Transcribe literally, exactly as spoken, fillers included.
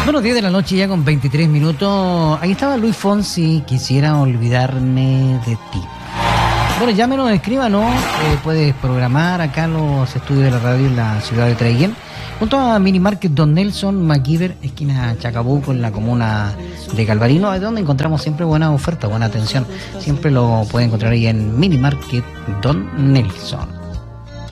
Bueno, diez de la noche ya con veintitrés minutos. Ahí estaba Luis Fonsi, quisiera olvidarme de ti. Bueno, llámenos, escríbanos. Eh, puedes programar acá los estudios de la radio en la ciudad de Traiguén, junto a Mini Market Don Nelson MacGyver, esquina Chacabuco, en la comuna de Calvarino, donde encontramos siempre buena oferta, buena atención. Siempre lo puede encontrar ahí en Mini Market Don Nelson.